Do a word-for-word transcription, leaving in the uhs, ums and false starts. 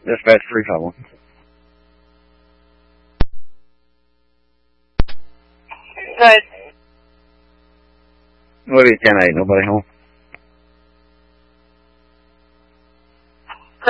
Dispatch three five one. Good. What are you, ten eight? Nobody home?